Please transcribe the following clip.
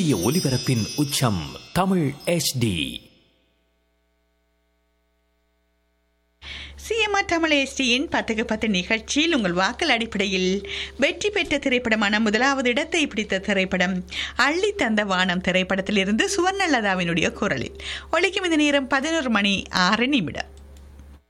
சூரிய ஒளிபரப்பின் உச்சம் Tamil HD. CMR Tamil எஸ்டியின் 10க்கு10 நிகழ்ச்சியில் உங்கள் வாக்கள் அடிப்படையில் வெற்றி பெற்ற திரைப்படமான முதலாவது இடத்தை பிடித்த திரைப்படம் அள்ளி தந்த வானம் திரைப்படத்திலிருந்து சுவர்ணலதாவினுடைய குரலில் ஒலிக்கும் இந்த நேரம் 11:06.